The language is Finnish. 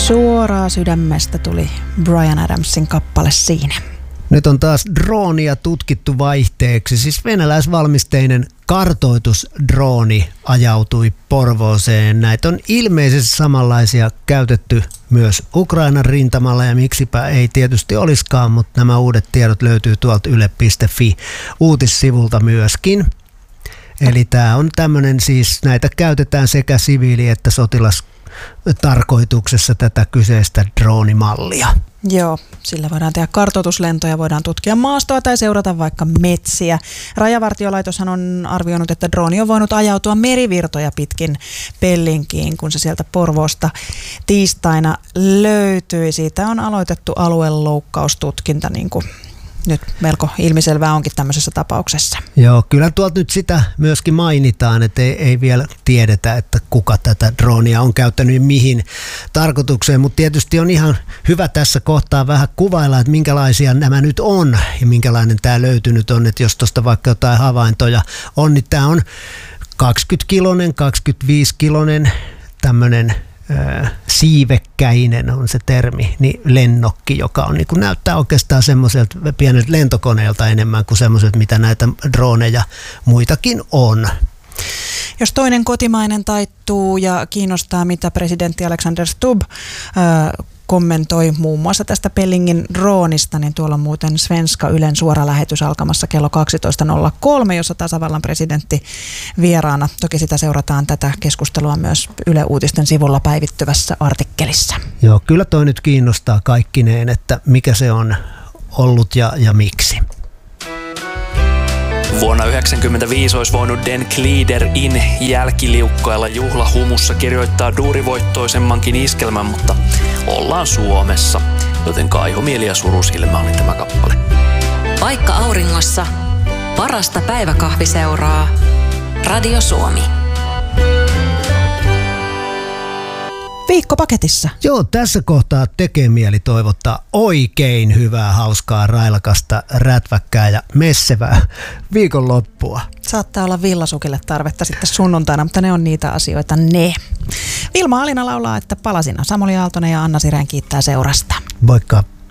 Suoraan sydämestä tuli Bryan Adamsin kappale siinä. Nyt on taas droonia tutkittu vaihteeksi. Siis venäläisvalmisteinen kartoitusdrooni ajautui Porvooseen. Näitä on ilmeisesti samanlaisia käytetty myös Ukrainan rintamalla ja miksipä ei tietysti olisikaan, mutta nämä uudet tiedot löytyy tuolta yle.fi uutissivulta myöskin. Eli tämä on tämmöinen siis, näitä käytetään sekä siviili- että sotilastarkoituksessa tätä kyseistä droonimallia. Joo, sillä voidaan tehdä kartoituslentoja, voidaan tutkia maastoa tai seurata vaikka metsiä. Rajavartiolaitoshan on arvioinut, että drooni on voinut ajautua merivirtoja pitkin Pellinkiin, kun se sieltä Porvoosta tiistaina löytyi. Siitä on aloitettu alueloukkaustutkinta, niin kuin nyt melko ilmiselvää onkin tämmöisessä tapauksessa. Joo, kyllä tuolta nyt sitä myöskin mainitaan, että ei vielä tiedetä, että kuka tätä droonia on käyttänyt mihin tarkoitukseen, mutta tietysti on ihan hyvä tässä kohtaa vähän kuvailla, että minkälaisia nämä nyt on ja minkälainen tämä löytynyt on, että jos tuosta vaikka jotain havaintoja on, niin tämä on 20-kilonen, 25-kilonen tämmöinen siivekkäinen on se termi, niin lennokki, joka on, niin kuin näyttää oikeastaan semmoiselta pienet lentokoneelta enemmän kuin semmoiset, mitä näitä droneja muitakin on. Jos toinen kotimainen taittuu ja kiinnostaa, mitä presidentti Alexander Stubb kommentoi muun muassa tästä Pellingin droonista, niin tuolla on muuten Svenska Ylen suora lähetys alkamassa kello 12.03, jossa tasavallan presidentti vieraana. Toki sitä seurataan tätä keskustelua myös Yle Uutisten sivulla päivittyvässä artikkelissa. Joo, kyllä toi nyt kiinnostaa kaikkineen, että mikä se on ollut ja miksi. Vuonna 1995 olisi voinut Den Glider In jälkiliukkailla juhlahumussa kirjoittaa duurivoittoisemmankin iskelmän, mutta ollaan Suomessa, joten kaihomieli ja surusilmä oli tämä kappale. Vaikka auringossa, parasta päiväkahviseuraa. Radio Suomi. Viikko paketissa. Joo, tässä kohtaa tekee mieli toivottaa oikein hyvää, hauskaa, railakasta, rätväkkää ja messevää viikonloppua. Saattaa olla villasukille tarvetta sitten sunnuntaina, mutta ne on niitä asioita ne. Vilma Alina laulaa, että palasina. Samuli Aaltonen ja Anna Sirén kiittää seurasta. Moikka.